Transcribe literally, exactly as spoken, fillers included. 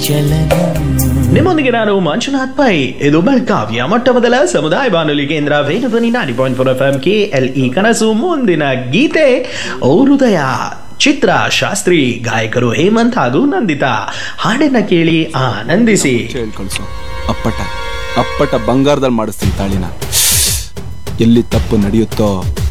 ನಿಮ್ಮೊಂದಿಗೆ ನಾನು ಮಂಜುನಾಥ್ ಪೈ. ಇದು ಬೆಳಗಾವಿಯ ಮೊಟ್ಟ ಮೊದಲ ಸಮುದಾಯ ಬಾನುಲಿ ಕೇಂದ್ರ ವೇಣುಧ್ವನಿ ನಾಡಿ point four F M K L E ಕನಸು. ಮುಂದಿನ ಗೀತೆ ಓ ಹೃದಯ ಚಿತ್ರ ಶಾಸ್ತ್ರಿ, ಗಾಯಕರು ಹೇಮಂತ್ ಹಾಗೂ ನಂದಿತಾ. ಹಾಡನ್ನ ಕೇಳಿ ಆನಂದಿಸಿ. ಕಳಿಸು ಅಪ್ಪಟ ಅಪ್ಪಟ ಬಂಗಾರದಲ್ಲಿ ಮಾಡಿಸ್ತೀನಿ ತಾಳಿನ. ಎಲ್ಲಿ ತಪ್ಪು ನಡೆಯುತ್ತೋ